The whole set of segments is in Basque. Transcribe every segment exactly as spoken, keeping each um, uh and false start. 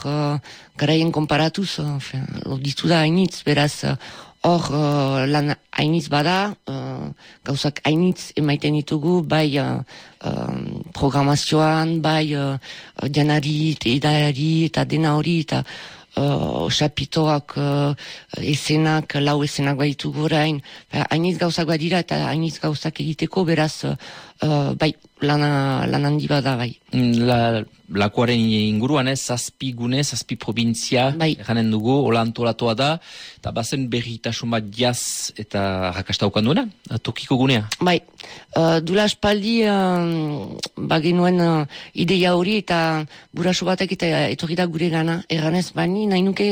uh, garaien konparatuz, uh, loditu da hainitz, beraz, hor uh, lan hainitz bada, uh, gauzak hainitz emaiten ditugu, bai uh, uh, programazioan, bai uh, janari, edari, eta dena hori, eta Uh, xapitoak, uh, esenak, lau esenak baitugu orain, hainitz gauzak badira eta hainitz gauzak egiteko, beraz, uh, bai, lana, lan handi bada, bai. La, lakuaren inguruan, ez, zazpi gune, zazpi provintzia, bai. Eranen dugu, hola antolatua da, eta bazen berritasun bat jaz eta rakastaukan duena, tokiko gunea? Bai, uh, dula espaldi, uh, bagenuen uh, ideia hori eta buraso batek eta etorri da gure gana, erranez bani, nahi nuke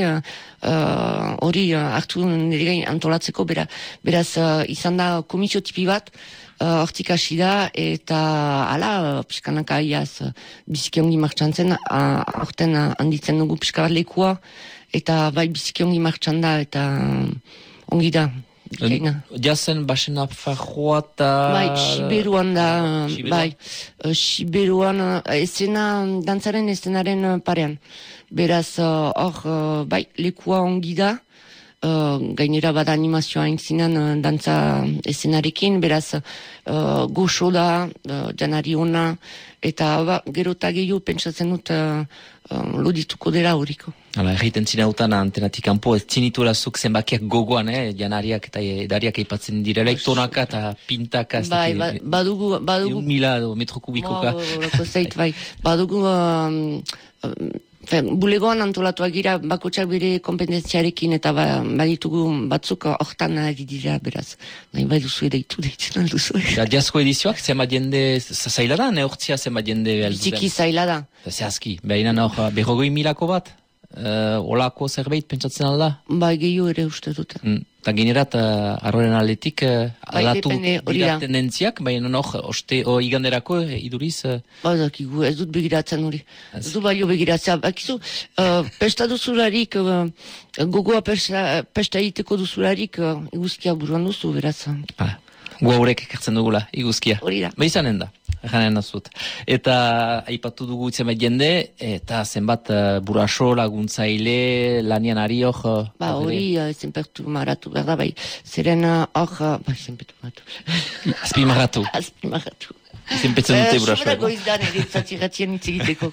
hori uh, uh, hartu nire antolatzeko, bera, beraz uh, izan da komisio tipi bat, hortik uh, hasi da, eta ala, uh, piskanaka iaz, uh, biziki ongi martxan zen, horten uh, handitzen dugu piska bat lekua, eta bai biziki ongi martxan da, eta uh, ongi da. Jazen basen afajoa eta... Bai, Siberuan da, bai, uh, Siberuan, uh, esena, dantzaren esenaren uh, parean. Beraz, hor, uh, uh, bai, lekua ongi da, uh, gainera bada animazioa intzinan uh, dantza esenarekin, beraz, uh, goxo da, uh, janari ona, eta ba, gero eta gehiago pentsatzen dut uh, uh, lodituko dela horiko. Hala, erraiten zinautan antenatik kanpo, ez zinituela zuk zenbakiak gogoan, eh? Janariak eta edariak eipatzen direla, tonaka eta pintaka. Bai, ba, badugu... badugu mila metro kubikoka. Ba, zait, bai, badugu... Um, um, bulegoan antolatuak gira bakotxak bere kompetentziarekin eta ba, baditugu batzuk hortan ari dira, beraz. Nahi bai duzu edaitu deitzen alduzu. Ja, jazko edizioak, zema jende zaila da, ne hortzia zema jende... Biziki zaila da. Zehazki, behinan hor, berrogoi milako bat? Uh, olako zerbait pentsatzen alda? Bai, gehiago ere uste dut. Mm. Ta generat, uh, arroren aletik, uh, bai, alatu dira dira tendentziak, baina hor, oste, o iganderako, eh, iduriz? Uh... Ba, dakigu, ez dut begiratzen hori. Ez dut balio begiratzea. Bakizu, uh, pesta duzularik, uh, gogoa pesta, pesta egiteko duzularik, uh, iguzkia buruan duzu, beraz. Ah, gu haurek ekartzen dugula, iguzkia. Hori da. Ba izanen da. Janen azut. Eta aipatu dugu zenbait jende, eta zenbat uh, buraso laguntzaile, lanian ari hor... Uh, ba, hori uh, zenpertu maratu, berda, bai. Zeren hor... Uh, bai, zenpertu maratu. Azpi maratu. Azpi maratu. Zenpetzen dute buraso. Sobera goizdan ere zatziratien hitz egiteko.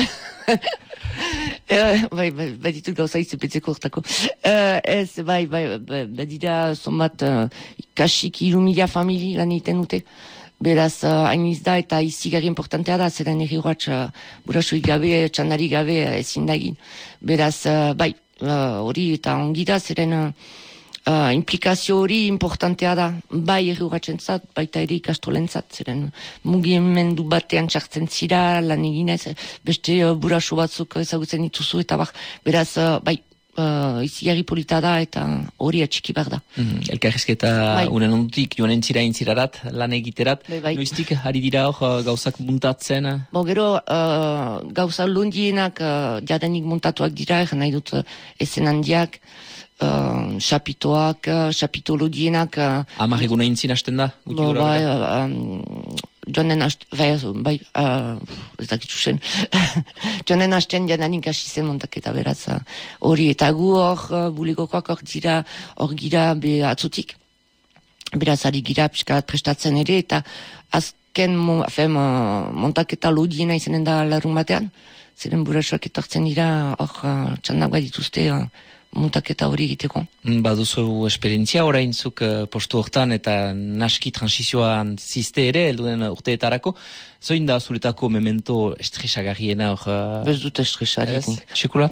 Bai, bai, ditut gauza izupetzeko hortako. Ez, bai, bai, bai, dira zonbat kasik iru mila famili lan egiten dute. Beraz, hain uh, da eta izigarri importantea da, zeren erri horatz uh, burasoik gabe, txandari gabe uh, ezin da egin. Beraz, uh, bai, hori uh, eta ongi da, zeren uh, uh, implikazio hori importantea da, bai erri horatzen zat, baita ere ikastolen zat, zeren mugimendu batean txartzen zira, lan eginez, beste uh, buraso batzuk ezagutzen dituzu, eta bar, beraz, uh, bai, Uh, izigarri polita da eta hori atxiki behar da. Mm, Elkarrizketa bai. Unen ondutik joan entzira entzirarat, lan egiterat. Bai, bai. Noiztik ari dira hor gauzak muntatzen? Bo, gero uh, gauza lundienak uh, jadanik muntatuak dira, nahi dut uh, esen handiak, uh, xapitoak, uh, xapito lodienak. Uh, Amar eguna entzin hasten da? Bo, bai, uh, um, joanen hasten, bai, bai, uh, ez dakitu zen. Joanen hasten jadanik hasi zen montaketa beraz. Hori uh, eta gu hor, uh, bulegokoak hor dira, hor gira be atzotik. Beraz, ari gira piskat prestatzen ere, eta azken mon, fem, uh, montaketa lodiena izanen da larun batean. Ziren burasoak etortzen dira, hor uh, txandak bat dituzte, uh, montaketa hori egiteko. Baduzu esperientzia oraintzuk uh, postu hortan eta naski transizioan ziste ere, elduden urteetarako. Zoin da zuretako memento estresagarriena hor? Uh... Bez dut estresarik. Sekula?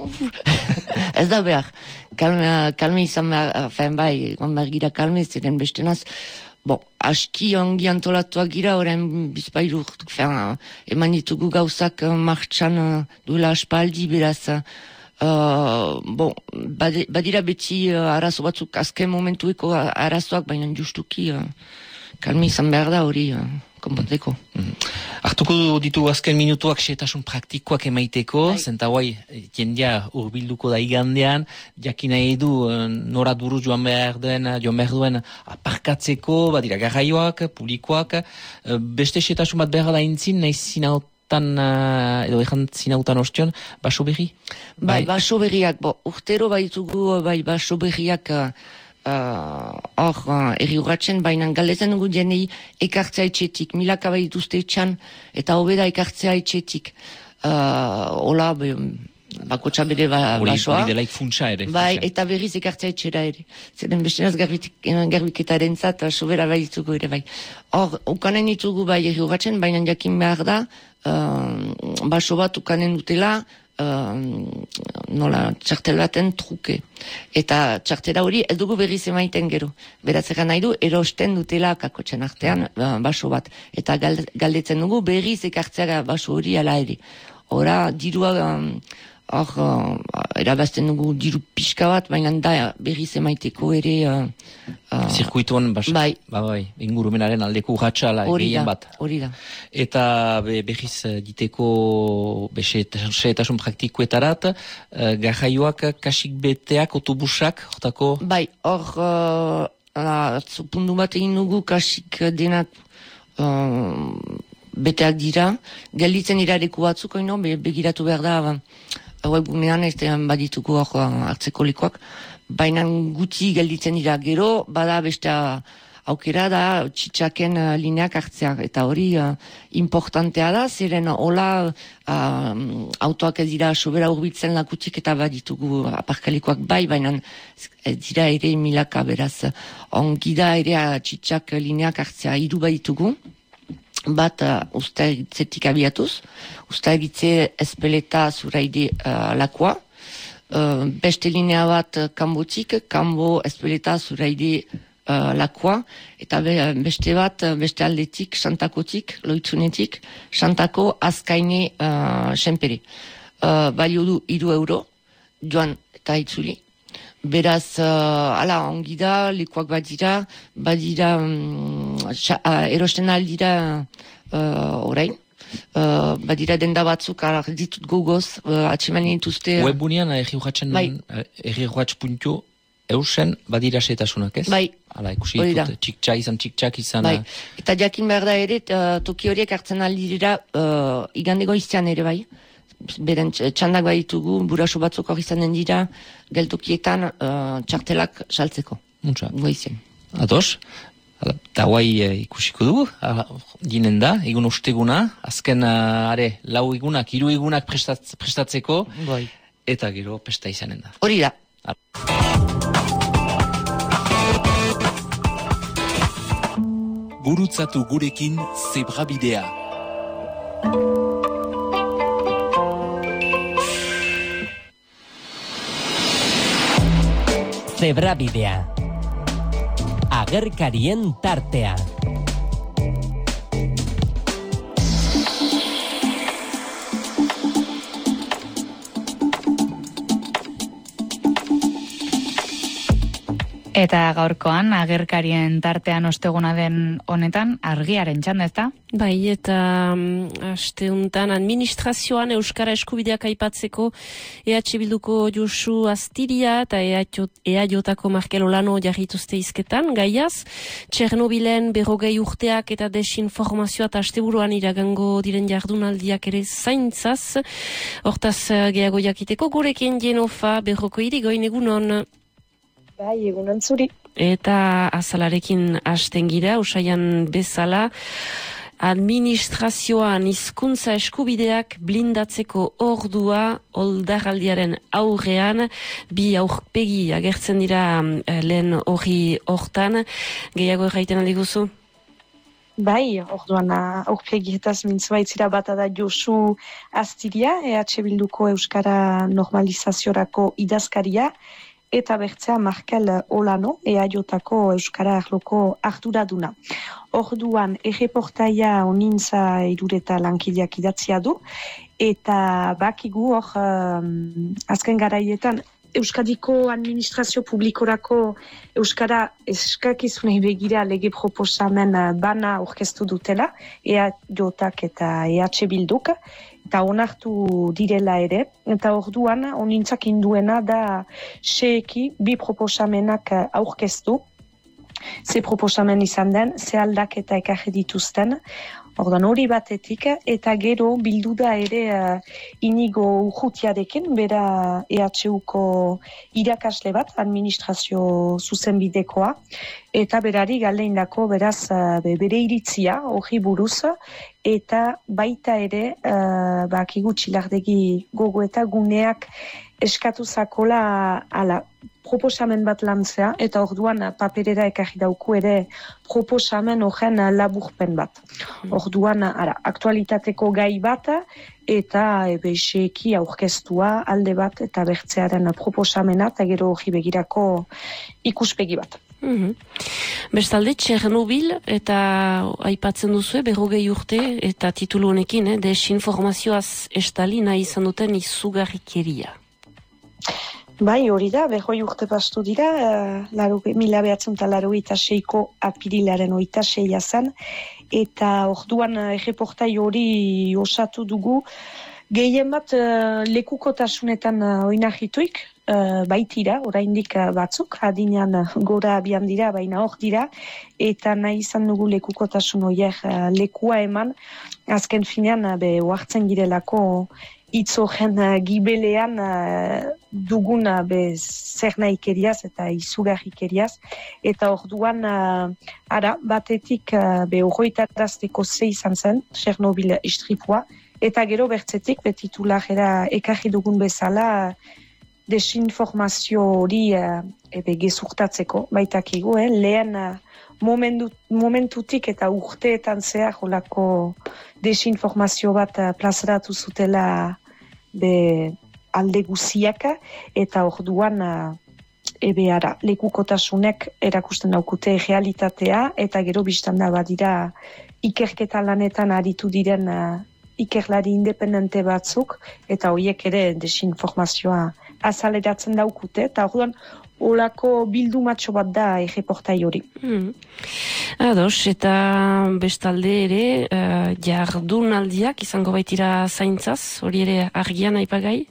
Ez da behar. Kalme, kalme izan behar, fein bai, egon behar gira kalme, ziren bestenaz. Bon, aski ongi antolatuak gira, orain bizpailu, eman ditugu gauzak martxan duela aspaldi, beraz, Uh, bon, badira beti uh, arazo batzuk azken momentueko arazoak, baina justuki uh, kalmi izan behar da hori uh, konponteko. Mm-hmm. Artuko ditu azken minutuak xetasun praktikoak emaiteko, zenta guai, jendia urbilduko da igandean, jakina edu nora duru joan behar duen, joan behar duen aparkatzeko, badira garraioak, publikoak, beste xetasun bat behar da intzin, nahi zinaut hortan, uh, edo ezan zinautan ostion, baso berri? Bai, baso berriak, bo, urtero baitugu, bai, baso berriak, hor, uh, uh, erri urratzen, baina galdetzen dugu jenei ekartzea etxetik, milaka baituzte etxan, eta hobeda ekartzea etxetik. Uh, Ola, be, bakotxa bere ba, basoa. Hori delaik funtsa ere. Bai, eta berriz ekartzea etxera ere. Zeren bestenaz garbiketaren zat, sobera baitugu ere bai. Hor, ukanen ditugu bai erri urratzen, baina jakin behar da, uh, baso bat ukanen dutela, Uh, nola, txartel baten truke. Eta txartela hori ez dugu berriz emaiten gero. Beratzekan nahi du, erosten dutela kakotxen artean uh, baso bat. Eta gal, galdetzen dugu berriz ekartzea baso hori ala ere. Hora, dirua, um, hor, uh, erabazten dugu diru pixka bat, baina da berriz emaiteko ere... Uh, uh, Zirkuituan baso. Bai. Ba, bai, ingurumenaren aldeko urratxala gehien bat. Hori da. Eta be, berriz diteko sehetasun praktikoetarat, uh, garraioak kasik beteak, autobusak, hortako? Bai, hor, uh, zupundu bat egin dugu kasik denak uh, beteak dira. Gelditzen dira leku batzuk, oino, be, begiratu behar da, webgunean ez badituko hor hartzeko lekuak, baina gutxi gelditzen dira gero, bada beste aukera da txitsaken uh, lineak hartzea, eta hori uh, importantea da, zeren hola uh, autoak ez dira sobera urbiltzen lakutik eta baditugu aparkalikoak bai, baina ez dira ere milaka beraz, ongi da ere uh, txitsak lineak hartzea hiru baditugu, bat uh, ustaritzetik abiatuz, ustaritze espeleta zuraide uh, lakoa, uh, beste linea bat uh, kanbotik, kanbo espeleta zuraide uh, lakoa, eta be, beste bat, uh, beste aldetik, Santakotik, Loitzunetik, Santako azkaine uh, senpere. Uh, balio du hiru euro, joan eta itzuli. Beraz, uh, ala, ongi da, lekuak badira, badira, um, uh, erosten aldira uh, orain. Uh, badira denda batzuk, arak ditut gogoz, uh, atseman dituzte... Uh, Webunean, erriurratzen, bai. erriurratz puntu eusen, badira setasunak, ez? Bai. Ala, ikusi ditut, txik-txak izan, txik-txak izan... Bai, eta jakin behar da ere, uh, toki horiek hartzen aldira, uh, igandego iztean ere bai. Beren txandak baitugu, buraso batzuk hori izanen dira, geltokietan uh, txartelak saltzeko. Muntza. Goizen. Ados? Eta guai e, ikusiko dugu, ginen da, egun osteguna, azken uh, are, lau egunak, hiru egunak prestatz, prestatzeko, Bai. Eta gero pesta izanen da. Hori da. Gurutzatu gurekin zebrabidea. Zebrabidea. Agerkarien tartea. Eta gaurkoan, agerkarien tartean osteguna den honetan, argiaren txanda, ezta? Bai, eta um, asteuntan administrazioan Euskara eskubideak aipatzeko E H Bilduko Josu Astiria eta E A Jotako Markel Olano jarrituzte izketan, gaiaz, Txernobilen berrogei urteak eta desinformazioa eta asteburuan iragango diren jardunaldiak ere zaintzaz, hortaz gehiago jakiteko, gurekin Jenofa berroko irigoin egunon. Bai, egunon zuri. Eta azalarekin hasten gira, usaian bezala, administrazioan hizkuntza eskubideak blindatzeko ordua oldarraldiaren aurrean, bi aurpegi agertzen dira lehen hori hortan, gehiago erraiten aldiguzu? Bai, orduan aurpegietaz mintzbaitzira bata da Josu Astiria, E H Bilduko Euskara normalizaziorako idazkaria, eta bertzea Markel Olano, E A Jotako Euskara arloko arduraduna. Orduan, erreportaia onintza irureta lankideak idatzia du, eta bakigu hor, um, azken garaietan, Euskadiko administrazio publikorako Euskara eskakizunei begira lege proposamen bana orkestu dutela, E A Jotak eta E H Bilduk, eta onartu direla ere, eta orduan onintzak induena da seeki bi proposamenak aurkeztu, ze proposamen izan den, ze aldaketa ekarri dituzten, Ordan hori batetik, eta gero bildu da ere uh, Inigo Urrutiarekin, bera E H Uko irakasle bat, administrazio zuzenbidekoa, eta berari galdeindako beraz uh, bere iritzia, hori buruz, eta baita ere, uh, bakigu txilardegi gogo eta guneak eskatu zakola ala, proposamen bat lantzea, eta orduan paperera ekarri dauku ere proposamen horren laburpen bat. Orduan, ara, aktualitateko gai bat, eta ebeixeki aurkeztua alde bat, eta bertzearen proposamena, eta gero hori begirako ikuspegi bat. Mm-hmm. Bestalde, Txernobil, eta aipatzen duzue, berrogei urte, eta titulu honekin, eh, desinformazioaz estali nahi izan duten izugarrikeria. Bai, hori da, berroi urte pastu dira, uh, mila behatzen eta laro eta seiko apirilaren oita seia zen, eta orduan uh, erreportai hori osatu dugu, gehien bat uh, lekukotasunetan uh, oinarrituik, uh, baitira, oraindik uh, batzuk, adinean uh, gora abian dira, baina hor dira, eta nahi izan dugu lekukotasun horiek uh, lekua eman, azken finean, uh, be, oartzen girelako, itzogen uh, gibelean uh, duguna be zer nahikeriaz eta izugarrikeriaz, eta orduan uh, ara batetik uh, be horroitarazteko ze izan zen, Txernobil istripua, eta gero bertzetik betitulajera ekarri dugun bezala desinformazio hori uh, ebe gezurtatzeko, baitakigu, eh? lehen uh, momentu, momentutik eta urteetan zehar holako desinformazio bat uh, plazaratu zutela be alde guziaka, eta orduan uh, ebe ara, lekukotasunek erakusten daukute realitatea, eta gero biztanda badira ikerketa lanetan aritu diren uh, ikerlari independente batzuk, eta horiek ere desinformazioa azaleratzen daukute, eta orduan olako bildumatxo bat da erreportai hori. Hmm. Ados, eta bestalde ere, uh, jardunaldiak izango baitira zaintzaz, hori ere argian aipagai?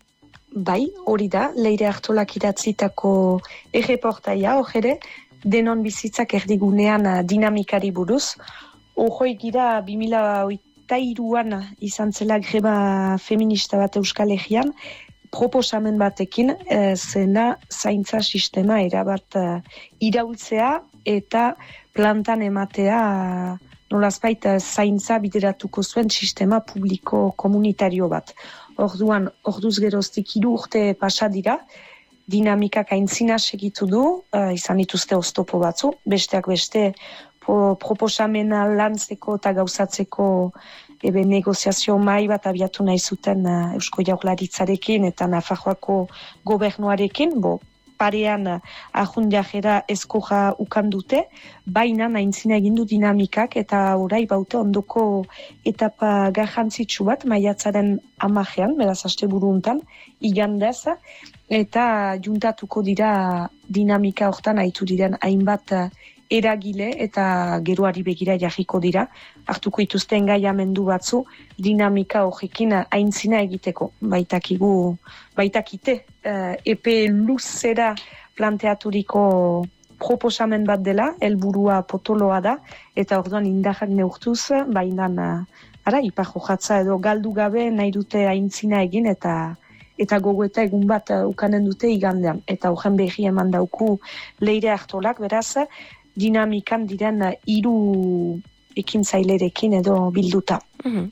Bai, hori da, Leire Artolak idatzitako erreportaia, hor ere, denon bizitzak erdigunean dinamikari buruz. Hoi gira, bi mila hogeita hiruan izan zela greba feminista bat Euskal Herrian, proposamen batekin, e, zena zaintza sistema erabat e, iraultzea eta plantan ematea nolazbait zaintza bideratuko zuen sistema publiko komunitario bat. Orduan, orduz geroztik hiru urte pasa dira, dinamikak aintzina segitu du, e, izan dituzte oztopo batzu, besteak beste pro, proposamena lantzeko eta gauzatzeko ebe negoziazio mai bat abiatu nahi zuten uh, Eusko Jaurlaritzarekin eta Nafarroako gobernuarekin, bo, parean uh, ahundiajera eskoja ukan dute, baina aintzina egindu dinamikak eta orai baute ondoko etapa garrantzitsu bat maiatzaren amajean, beraz asteburu hontan, igandez, eta juntatuko dira dinamika hortan haitu diren hainbat uh, eragile eta geroari begira jarriko dira, hartuko ituzten gaiamendu batzu dinamika horrekin aintzina egiteko. Baitakigu, baitakite, uh, epe luzera planteaturiko proposamen bat dela, helburua potoloa da, eta orduan indarrak neurtuz, baina ara, ipar jojatza edo galdu gabe nahi dute aintzina egin, eta eta gogoeta egun bat uh, ukanen dute igandean. Eta horren behi eman dauku Leire Artolak, beraz, dinamikan diren hiru ekintzailerekin edo bilduta. Mm-hmm.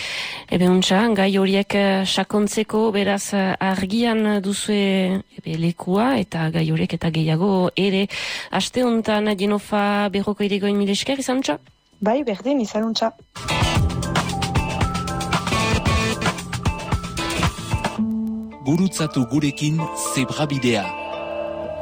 Ebe untxa, gai horiek sakontzeko beraz argian duzue ebe, lekua eta gai horiek eta gehiago ere. Aste honetan Jenofa Berroko iregoin mile esker, izan untxa? Bai, berdin, izan untxa. Gurutzatu gurekin Zebrabidea.